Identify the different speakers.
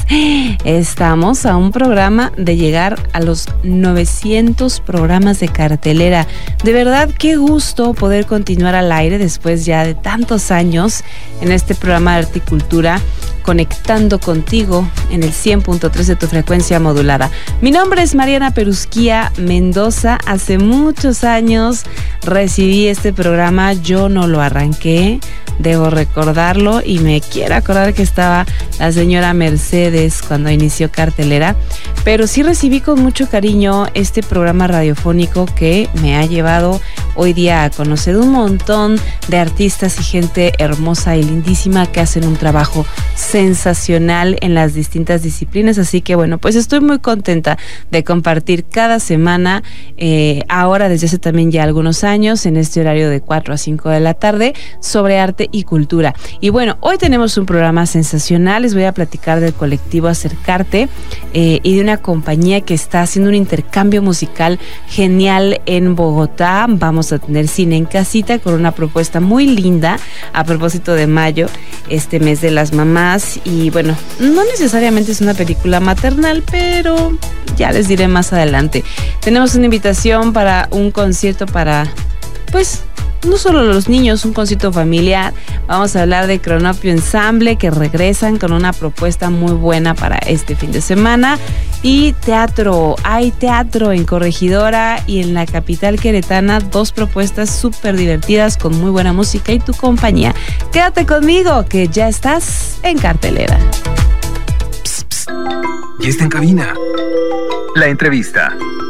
Speaker 1: Estamos a un programa de llegar a los 900 programas de cartelera. De verdad, qué gusto poder continuar al aire después ya de tantos años en este programa de Arte y Cultura, conectando contigo en el 100.3 de tu frecuencia modulada. Mi nombre es Mariana Perusquía Mendoza. Hace muchos años recibí este programa, yo no lo arranqué, debo recordarlo, y me quiero acordar que estaba la señora Mercedes cuando inició cartelera, pero sí recibí con mucho cariño este programa radiofónico que me ha llevado hoy día a conocer un montón de artistas y gente hermosa y lindísima que hacen un trabajo sensacional en las distintas disciplinas. Así que bueno, pues estoy muy contenta de compartir cada semana, ahora desde hace también ya algunos años, en este horario de 4 a 5 de la tarde, sobre arte y cultura. Y bueno, hoy tenemos un programa sensacional. Les voy a platicar del colectivo Acercarte y de una compañía que está haciendo un intercambio musical genial en Bogotá. Vamos a tener cine en casita con una propuesta muy linda a propósito de mayo, este mes de las mamás. Y bueno, no necesariamente es una película maternal, pero ya les diré más adelante. Tenemos una invitación para un concierto para, pues, no solo los niños, un concierto familiar. Vamos a hablar de Cronopio Ensamble, que regresan con una propuesta muy buena para este fin de semana. Y teatro, hay teatro en Corregidora y en la capital queretana, 2 propuestas súper divertidas con muy buena música y tu compañía. Quédate conmigo, que ya estás en cartelera.
Speaker 2: Psst, psst. Ya está en cabina. La entrevista.